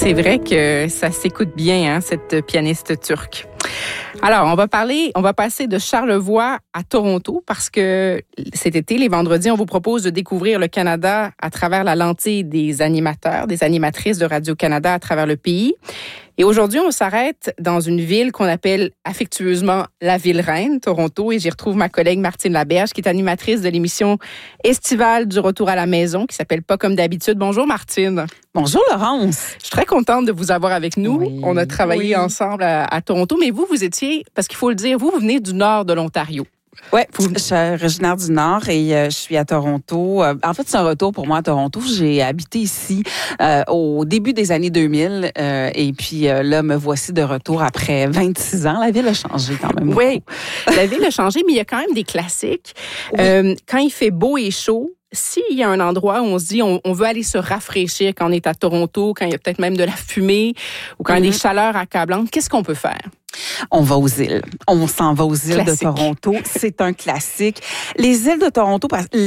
C'est vrai que ça s'écoute bien, hein, cette pianiste turque. Alors, on va passer de Charlevoix à Toronto parce que cet été, les vendredis, on vous propose de découvrir le Canada à travers la lentille des animateurs, des animatrices de Radio-Canada à travers le pays. Et aujourd'hui, on s'arrête dans une ville qu'on appelle affectueusement la ville reine, Toronto, et j'y retrouve ma collègue Martine Laberge, qui est animatrice de l'émission estivale du Retour à la maison, qui s'appelle Pas comme d'habitude. Bonjour Martine. Bonjour Laurence. Je suis très contente de vous avoir avec nous. Oui, on a travaillé ensemble à Toronto, mais vous étiez, parce qu'il faut le dire, vous venez du nord de l'Ontario. Oui, je suis originaire du Nord et je suis à Toronto. En fait, c'est un retour pour moi à Toronto. J'ai habité ici au début des années 2000 et puis là, me voici de retour après 26 ans. La ville a changé quand même. Oui, la ville a changé, mais il y a quand même des classiques. Oui. Quand il fait beau et chaud, s'il y a un endroit où on se dit on veut aller se rafraîchir quand on est à Toronto, quand il y a peut-être même de la fumée ou quand il y a des chaleurs accablantes, qu'est-ce qu'on peut faire? On va aux îles. On s'en va aux îles de Toronto. C'est un classique. Les îles de Toronto, parce qu'il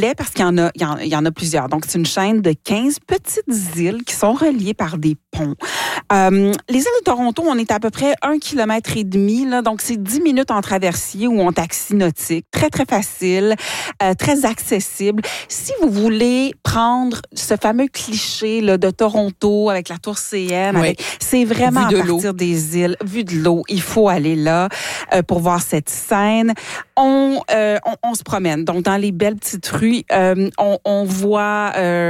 y en a plusieurs. Donc, c'est une chaîne de 15 petites îles qui sont reliées par des ponts. Les îles de Toronto, on est à peu près 1,5 km, là, donc c'est 10 minutes en traversier ou en taxi nautique. Très, très facile, très accessible. Si vous voulez prendre ce fameux cliché là, de Toronto avec la tour CN, c'est vraiment à partir des îles, vue de l'eau, il faut aller là pour voir cette scène. On se promène. Donc, dans les belles petites rues, on voit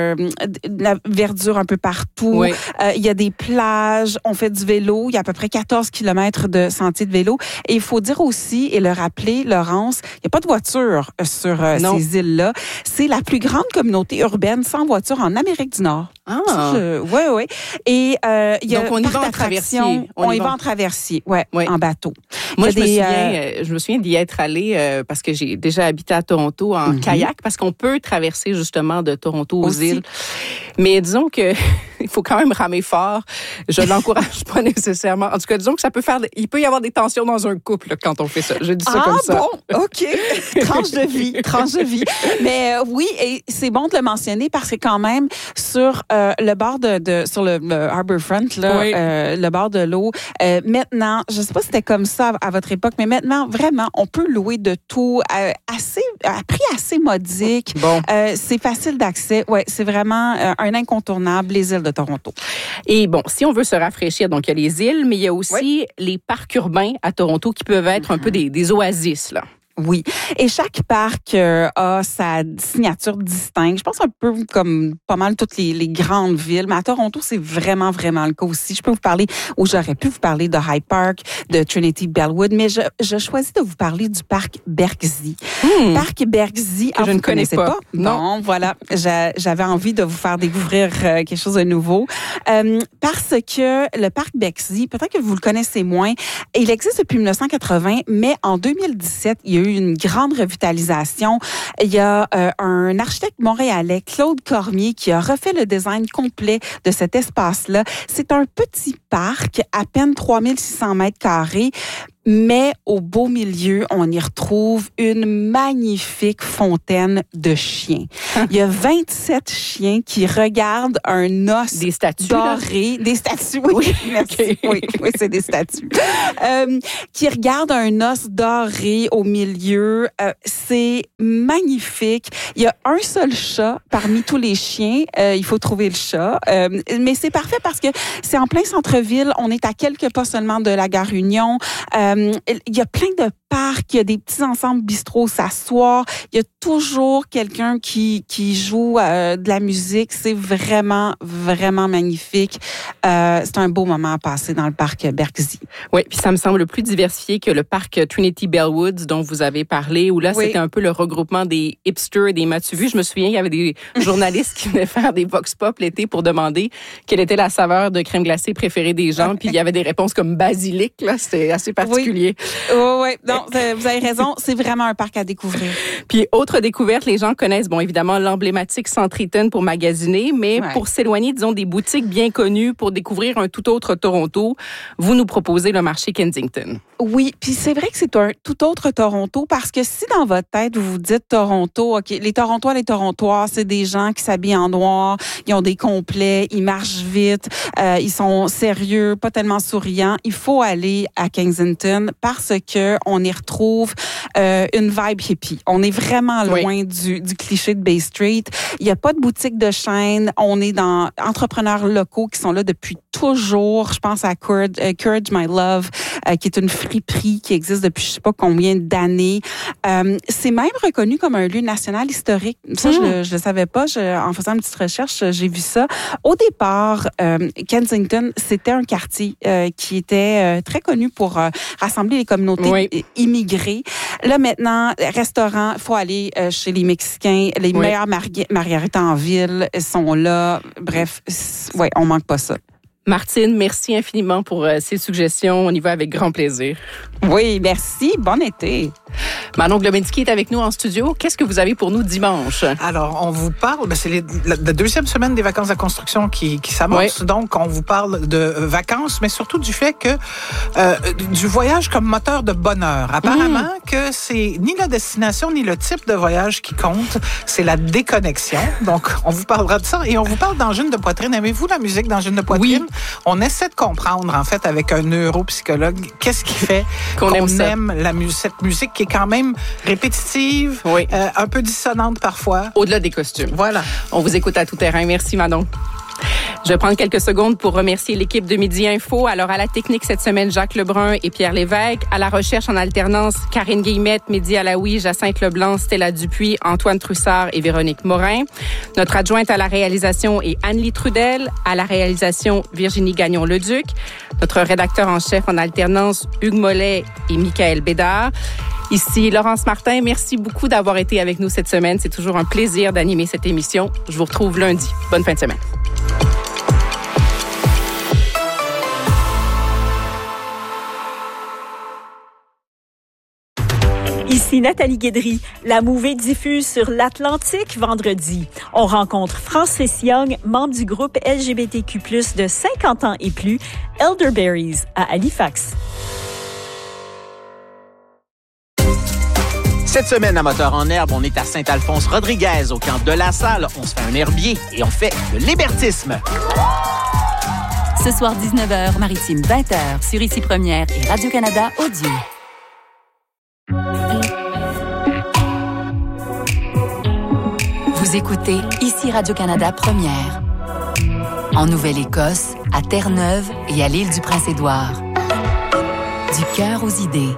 la verdure un peu partout. Oui. Il y a des plages. On fait du vélo. Il y a à peu près 14 km de sentiers de vélo. Et il faut dire aussi, et le rappeler, Laurence, il n'y a pas de voiture sur ces îles-là. C'est la plus grande communauté urbaine sans voiture en Amérique du Nord. Ah! Oui. Et il y a donc, on y va en traversier. On y va en traversier, en bateau. Moi, je me souviens d'y être allée parce que j'ai déjà habité à Toronto en kayak, parce qu'on peut traverser justement de Toronto aux îles. Mais disons que il faut quand même ramer fort. Je l'encourage pas nécessairement. En tout cas, disons que il peut y avoir des tensions dans un couple là, quand on fait ça. Je dis ça comme ça. Ah bon, OK. Tranche de vie. Mais oui, et c'est bon de le mentionner parce que quand même sur le bord sur le Harbourfront là, le bord de l'eau. Maintenant, je sais pas si c'était comme ça à votre époque, mais maintenant vraiment, on peut louer de tout à prix assez modique. Bon. C'est facile d'accès. Ouais, c'est vraiment un incontournable, les îles de Toronto. Et bon, si on veut se rafraîchir, donc il y a les îles, mais il y a aussi les parcs urbains à Toronto qui peuvent être un peu des oasis, là. Oui. Et chaque parc a sa signature distincte. Je pense un peu comme pas mal toutes les grandes villes. Mais à Toronto, c'est vraiment, vraiment le cas aussi. J'aurais pu vous parler de High Park, de Trinity Bellwood, mais je choisis de vous parler du parc Bergzy. Parc Bergzy, que je ne connaissais pas. Non, voilà. J'avais envie de vous faire découvrir quelque chose de nouveau. Parce que le parc Bergzy, peut-être que vous le connaissez moins, il existe depuis 1980, mais en 2017, il y a eu une grande revitalisation. Il y a un architecte montréalais, Claude Cormier, qui a refait le design complet de cet espace-là. C'est un petit parc, à peine 3600 mètres carrés, mais au beau milieu, on y retrouve une magnifique fontaine de chiens. Il y a 27 chiens qui regardent un os des statues doré. Des statues, oui. Merci. Okay. Oui, c'est des statues. Qui regardent un os doré au milieu. C'est magnifique. Il y a un seul chat parmi tous les chiens. Il faut trouver le chat. Mais c'est parfait parce que c'est en plein centre-ville. On est à quelques pas seulement de la gare Union. Il y a plein de parcs, il y a des petits ensembles bistrots s'asseoir. Il y a toujours quelqu'un qui joue de la musique. C'est vraiment, vraiment magnifique. C'est un beau moment à passer dans le parc Bergzy. Oui, puis ça me semble plus diversifié que le parc Trinity Bellwoods dont vous avez parlé, où là, c'était un peu le regroupement des hipsters et des matu-vus. Je me souviens, il y avait des journalistes qui venaient faire des vox pop l'été pour demander quelle était la saveur de crème glacée préférée des gens. Puis il y avait des réponses comme basilic, là. C'était assez particulier. particulier. Oui, non, vous avez raison. C'est vraiment un parc à découvrir. Puis, autre découverte, les gens connaissent, évidemment, l'emblématique Centre Eaton pour magasiner, mais pour s'éloigner, disons, des boutiques bien connues, pour découvrir un tout autre Toronto, vous nous proposez le marché Kensington. Oui, puis c'est vrai que c'est un tout autre Toronto parce que si dans votre tête, vous vous dites Toronto, OK, les Torontois, c'est des gens qui s'habillent en noir, ils ont des complets, ils marchent vite, ils sont sérieux, pas tellement souriants. Il faut aller à Kensington parce que on y retrouve une vibe hippie. On est vraiment loin du cliché de Bay Street. Il n'y a pas de boutique de chaîne. On est dans entrepreneurs locaux qui sont là depuis toujours. Je pense à Courage My Love, qui est une friperie qui existe depuis je sais pas combien d'années. C'est même reconnu comme un lieu national historique. Ça, je le savais pas. En faisant une petite recherche, j'ai vu ça. Au départ, Kensington, c'était un quartier qui était très connu pour rassembler les communautés immigrées. Là, maintenant, restaurant, il faut aller chez les Mexicains. Les meilleures margaritas en ville sont là. Bref, on manque pas ça. Martine, merci infiniment pour ces suggestions. On y va avec grand plaisir. Oui, merci. Bon été. Manon Globinski est avec nous en studio. Qu'est-ce que vous avez pour nous dimanche? Alors, on vous parle, c'est la deuxième semaine des vacances de la construction qui s'amorce. Donc, on vous parle de vacances, mais surtout du fait que du voyage comme moteur de bonheur. Apparemment que c'est ni la destination ni le type de voyage qui compte, c'est la déconnexion. Donc, on vous parlera de ça et on vous parle d'angine de poitrine. Aimez-vous la musique d'angine de poitrine? Oui. On essaie de comprendre, en fait, avec un neuropsychologue, qu'est-ce qui fait qu'on aime cette musique qui est quand même répétitive, un peu dissonante parfois. Au-delà des costumes. Voilà. On vous écoute à tout terrain. Merci, Manon. Je vais prendre quelques secondes pour remercier l'équipe de Midi Info. Alors, à la technique cette semaine, Jacques Lebrun et Pierre Lévesque. À la recherche en alternance, Karine Guillemette, Mehdi Alaoui, Jacinthe Leblanc, Stella Dupuis, Antoine Trussard et Véronique Morin. Notre adjointe à la réalisation est Anne-Lie Trudel. À la réalisation, Virginie Gagnon-Leduc. Notre rédacteur en chef en alternance, Hugues Mollet et Michael Bédard. Ici, Laurence Martin. Merci beaucoup d'avoir été avec nous cette semaine. C'est toujours un plaisir d'animer cette émission. Je vous retrouve lundi. Bonne fin de semaine. Ici Nathalie Guédry. La Mouvée diffuse sur l'Atlantique vendredi. On rencontre Francis Young, membre du groupe LGBTQ+, de 50 ans et plus, Elderberries, à Halifax. Cette semaine, à Moteur en herbe, on est à Saint-Alphonse-Rodriguez, au camp de la Salle. On se fait un herbier et on fait de l'hébertisme. Ce soir, 19h, Maritime 20h, sur Ici Première et Radio-Canada Audio. Vous écoutez Ici Radio-Canada Première. En Nouvelle-Écosse, à Terre-Neuve et à l'île du Prince-Édouard. Du cœur aux idées.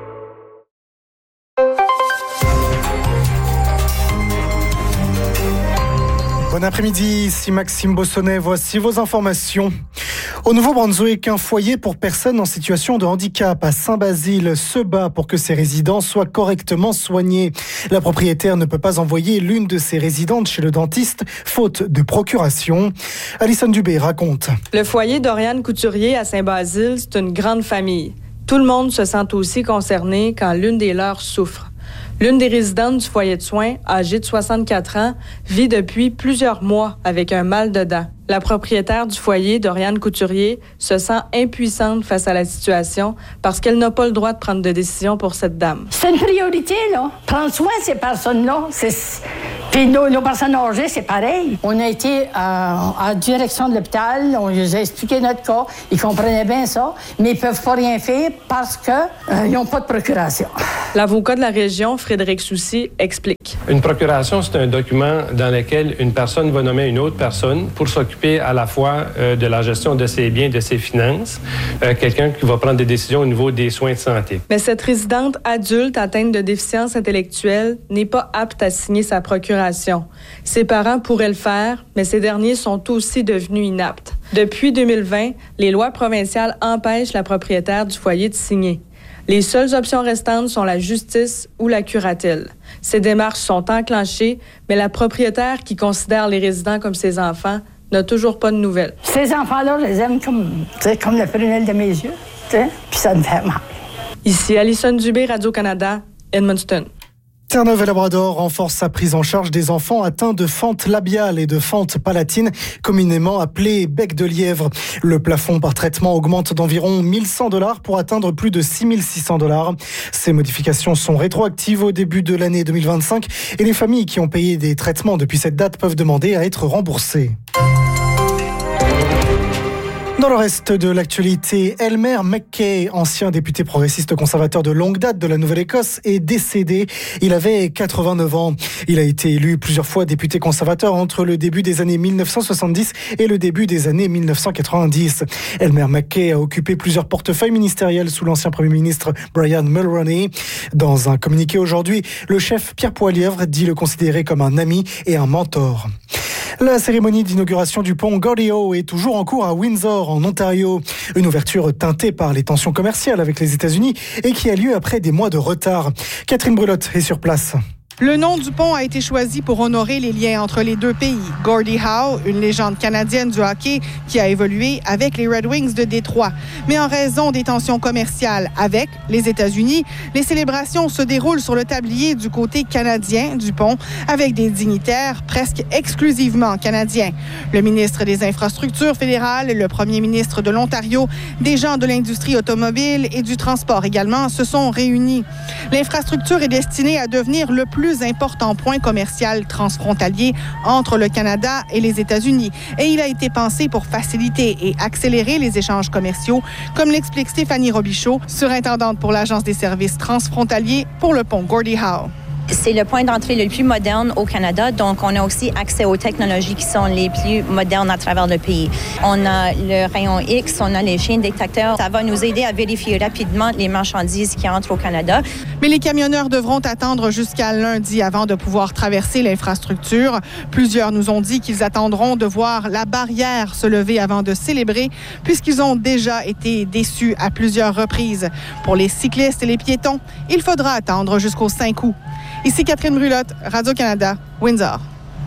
Bon après-midi, ici Maxime Bossonnet, voici vos informations. Au Nouveau-Brunswick, un foyer pour personnes en situation de handicap à Saint-Basile se bat pour que ses résidents soient correctement soignés. La propriétaire ne peut pas envoyer l'une de ses résidentes chez le dentiste, faute de procuration. Alison Dubé raconte. Le foyer d'Oriane Couturier à Saint-Basile, c'est une grande famille. Tout le monde se sent aussi concerné quand l'une des leurs souffre. L'une des résidentes du foyer de soins, âgée de 64 ans, vit depuis plusieurs mois avec un mal de dents. La propriétaire du foyer, Doriane Couturier, se sent impuissante face à la situation parce qu'elle n'a pas le droit de prendre de décision pour cette dame. C'est une priorité, là. Prendre soin de ces personnes-là. Puis nos personnes âgées, c'est pareil. On a été en direction de l'hôpital, on les a expliqué notre cas, ils comprenaient bien ça, mais ils ne peuvent pas rien faire parce qu'ils n'ont pas de procuration. L'avocat de la région, Frédéric Soucy, explique. Une procuration, c'est un document dans lequel une personne va nommer une autre personne pour s'occuper à la fois de la gestion de ses biens, de ses finances, quelqu'un qui va prendre des décisions au niveau des soins de santé. Mais cette résidente adulte atteinte de déficience intellectuelle n'est pas apte à signer sa procuration. Ses parents pourraient le faire, mais ces derniers sont aussi devenus inaptes. Depuis 2020, les lois provinciales empêchent la propriétaire du foyer de signer. Les seules options restantes sont la justice ou la curatelle. Ces démarches sont enclenchées, mais la propriétaire qui considère les résidents comme ses enfants n'a toujours pas de nouvelles. Ces enfants-là, je les aime comme le prunelle de mes yeux, puis ça me fait mal. Ici Alison Dubé, Radio-Canada, Edmundston. Terre-Neuve et Labrador renforce sa prise en charge des enfants atteints de fente labiale et de fente palatine, communément appelée bec de lièvre. Le plafond par traitement augmente d'environ $1 100 pour atteindre plus de $6 600. Ces modifications sont rétroactives au début de l'année 2025 et les familles qui ont payé des traitements depuis cette date peuvent demander à être remboursées. Dans le reste de l'actualité, Elmer MacKay, ancien député progressiste conservateur de longue date de la Nouvelle-Écosse, est décédé. Il avait 89 ans. Il a été élu plusieurs fois député conservateur entre le début des années 1970 et le début des années 1990. Elmer MacKay a occupé plusieurs portefeuilles ministériels sous l'ancien Premier ministre Brian Mulroney. Dans un communiqué aujourd'hui, le chef Pierre Poilievre dit le considérer comme un ami et un mentor. La cérémonie d'inauguration du pont Gordie-Howe est toujours en cours à Windsor, en Ontario. Une ouverture teintée par les tensions commerciales avec les États-Unis et qui a lieu après des mois de retard. Catherine Brulotte est sur place. Le nom du pont a été choisi pour honorer les liens entre les deux pays. Gordie Howe, une légende canadienne du hockey qui a évolué avec les Red Wings de Détroit. Mais en raison des tensions commerciales avec les États-Unis, les célébrations se déroulent sur le tablier du côté canadien du pont avec des dignitaires presque exclusivement canadiens. Le ministre des Infrastructures fédérales, le premier ministre de l'Ontario, des gens de l'industrie automobile et du transport également se sont réunis. L'infrastructure est destinée à devenir le plus important point commercial transfrontalier entre le Canada et les États-Unis. Et il a été pensé pour faciliter et accélérer les échanges commerciaux, comme l'explique Stéphanie Robichaud, surintendante pour l'Agence des services transfrontaliers pour le pont Gordie Howe. C'est le point d'entrée le plus moderne au Canada, donc on a aussi accès aux technologies qui sont les plus modernes à travers le pays. On a le rayon X, on a les chiens détecteurs. Ça va nous aider à vérifier rapidement les marchandises qui entrent au Canada. Mais les camionneurs devront attendre jusqu'à lundi avant de pouvoir traverser l'infrastructure. Plusieurs nous ont dit qu'ils attendront de voir la barrière se lever avant de célébrer, puisqu'ils ont déjà été déçus à plusieurs reprises. Pour les cyclistes et les piétons, il faudra attendre jusqu'au 5 août. Ici Catherine Brulotte, Radio-Canada, Windsor.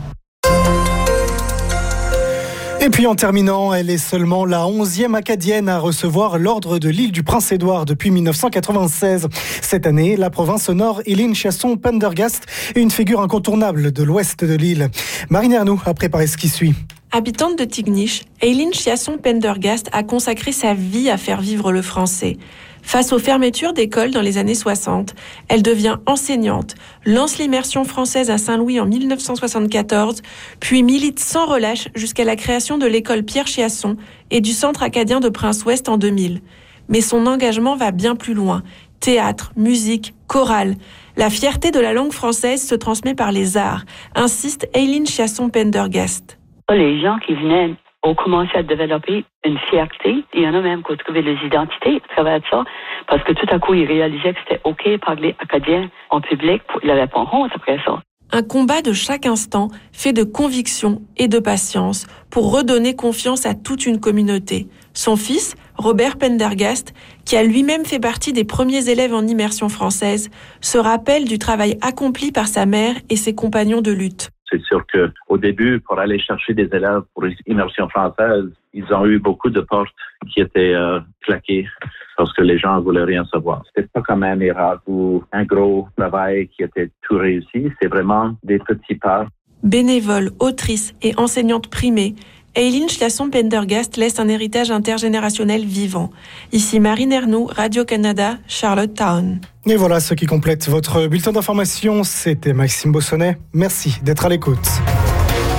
Et puis en terminant, elle est seulement la 11e Acadienne à recevoir l'ordre de l'île du Prince-Édouard depuis 1996. Cette année, la province honore Eileen Chiasson-Pendergast, une figure incontournable de l'ouest de l'île. Marine Ernoux a préparé ce qui suit. Habitante de Tignish, Eileen Chiasson-Pendergast a consacré sa vie à faire vivre le français. Face aux fermetures d'écoles dans les années 60, elle devient enseignante, lance l'immersion française à Saint-Louis en 1974, puis milite sans relâche jusqu'à la création de l'école Pierre Chiasson et du Centre acadien de Prince-Ouest en 2000. Mais son engagement va bien plus loin. Théâtre, musique, chorale. La fierté de la langue française se transmet par les arts, insiste Eileen Chiasson-Pendergast. Les gens qui venaient ont commencé à développer une fierté. Il y en a même qui ont trouvé les identités à travers ça, parce que tout à coup, ils réalisaient que c'était OK de parler acadien en public. Il n'avait pas honte après ça. Un combat de chaque instant fait de conviction et de patience pour redonner confiance à toute une communauté. Son fils, Robert Pendergast, qui a lui-même fait partie des premiers élèves en immersion française, se rappelle du travail accompli par sa mère et ses compagnons de lutte. C'est sûr qu'au début, pour aller chercher des élèves pour l'immersion française, ils ont eu beaucoup de portes qui étaient claquées parce que les gens ne voulaient rien savoir. C'était pas comme un miracle ou un gros travail qui était tout réussi. C'est vraiment des petits pas. Bénévole, autrice et enseignante primée, Eileen Chiasson-Pendergast laisse un héritage intergénérationnel vivant. Ici Marine Ernoux, Radio-Canada, Charlottetown. Et voilà ce qui complète votre bulletin d'information. C'était Maxime Bossonnet. Merci d'être à l'écoute.